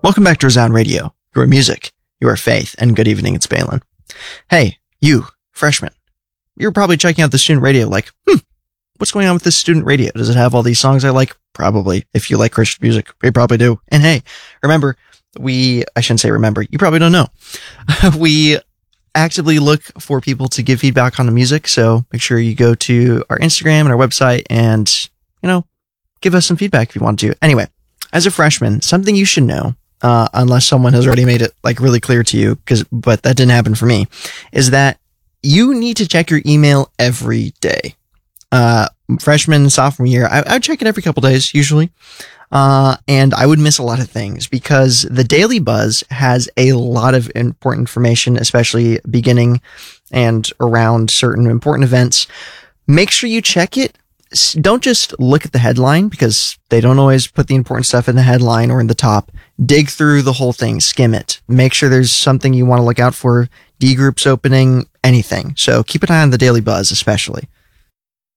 Welcome back to Resound Radio, your music, your faith, and good evening, it's Balin. Hey, you, freshman, you're probably checking out the student radio like, what's going on with this student radio? Does it have all these songs I like? Probably. If you like Christian music, they probably do. And hey, remember, I shouldn't say remember, you probably don't know. We actively look for people to give feedback on the music, so make sure you go to our Instagram and our website and, give us some feedback if you want to. Anyway, as a freshman, something you should know, unless someone has already made it like really clear to you, but that didn't happen for me, is that you need to check your email every day. Freshman, sophomore year, I would check it every couple days usually. And I would miss a lot of things because the Daily Buzz has a lot of important information, especially beginning and around certain important events. Make sure you check it. Don't just look at the headline because they don't always put the important stuff in the headline or in the top. Dig through the whole thing, skim it. Make sure there's something you want to look out for, D groups opening, anything. So keep an eye on the Daily Buzz, especially.